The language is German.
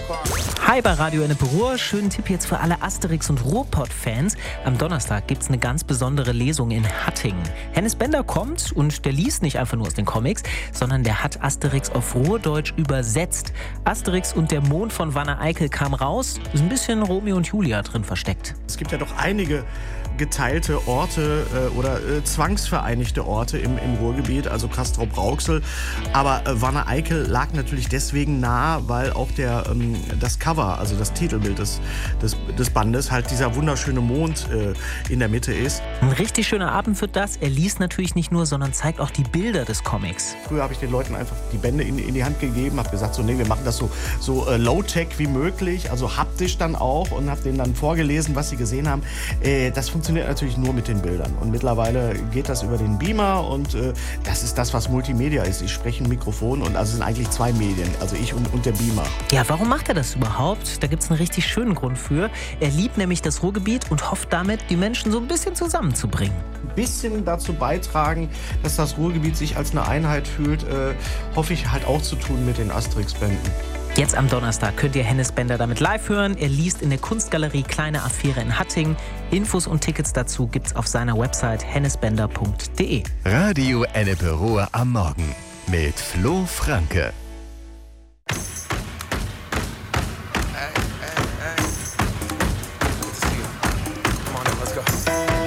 Hi bei Radio Ennepe Ruhr. Schönen Tipp jetzt für alle Asterix- und Ruhrpott-Fans. Am Donnerstag gibt es eine ganz besondere Lesung in Hattingen. Hennes Bender kommt und der liest nicht einfach nur aus den Comics, sondern der hat Asterix auf Ruhrdeutsch übersetzt. Asterix und der Mond von Wanne Eickel kam raus. Ist ein bisschen Romeo und Julia drin versteckt. Es gibt ja doch einige geteilte Orte oder zwangsvereinigte Orte im Ruhrgebiet, also Castrop-Rauxel. Aber Wanne Eickel lag natürlich deswegen nah, weil auch das Cover, also das Titelbild des Bandes, halt dieser wunderschöne Mond in der Mitte ist. Ein richtig schöner Abend wird das. Er liest natürlich nicht nur, sondern zeigt auch die Bilder des Comics. Früher habe ich den Leuten einfach die Bände in die Hand gegeben, habe gesagt, wir machen das so low-tech wie möglich, also haptisch dann auch, und habe denen dann vorgelesen, was sie gesehen haben. Das funktioniert natürlich nur mit den Bildern. Und mittlerweile geht das über den Beamer und das ist das, was Multimedia ist. Ich spreche ein Mikrofon und also es sind eigentlich zwei Medien, also ich und der Beamer. Ja, warum macht er das überhaupt? Da gibt es einen richtig schönen Grund für. Er liebt nämlich das Ruhrgebiet und hofft damit, die Menschen so ein bisschen zusammenzubringen. Ein bisschen dazu beitragen, dass das Ruhrgebiet sich als eine Einheit fühlt, hoffe ich halt auch zu tun mit den Asterix-Bänden. Jetzt am Donnerstag könnt ihr Hennes Bender damit live hören. Er liest in der Kunstgalerie Kleine Affäre in Hattingen. Infos und Tickets dazu gibt's auf seiner Website hennesbender.de. Radio Ennepe Ruhr am Morgen mit Flo Franke.